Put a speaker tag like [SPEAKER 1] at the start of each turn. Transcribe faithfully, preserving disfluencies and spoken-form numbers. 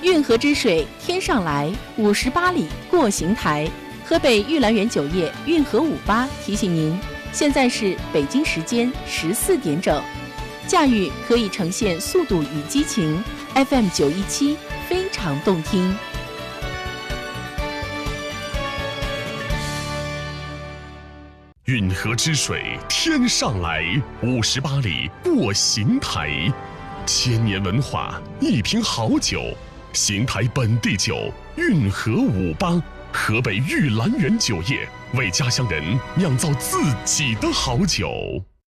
[SPEAKER 1] 运河之水天上来，五十八里过邢台。河北玉兰园酒业运河五八提醒您，现在是北京时间十四点整。驾驭可以呈现速度与激情 ，F M 九一七非常动听。
[SPEAKER 2] 运河之水天上来，五十八里过邢台。千年文化，一瓶好酒，邢台本地酒，运河五八，河北玉兰园酒业为家乡人酿造自己的好酒。